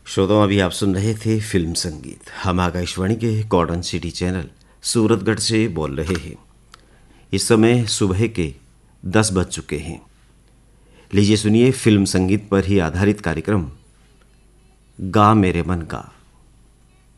श्रोताओं, अभी आप सुन रहे थे फिल्म संगीत। हम आकाशवाणी के कॉर्डन सिटी चैनल सूरतगढ़ से बोल रहे हैं। इस समय सुबह के 10 बज चुके हैं। लीजिए सुनिए फिल्म संगीत पर ही आधारित कार्यक्रम गा मेरे मन का।